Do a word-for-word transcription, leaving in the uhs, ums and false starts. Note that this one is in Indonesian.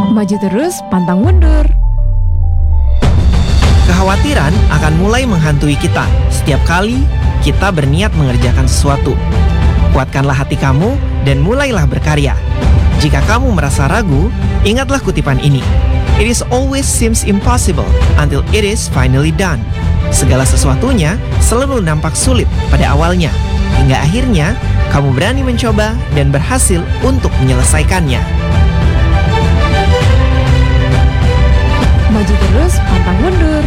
Maju terus, pantang mundur. Kekhawatiran akan mulai menghantui kita setiap kali kita berniat mengerjakan sesuatu. Kuatkanlah hati kamu dan mulailah berkarya. Jika kamu merasa ragu, ingatlah kutipan ini. It is always seems impossible until it is finally done. Segala sesuatunya selalu nampak sulit pada awalnya, hingga akhirnya kamu berani mencoba dan berhasil untuk menyelesaikannya. Maju terus, pantang mundur.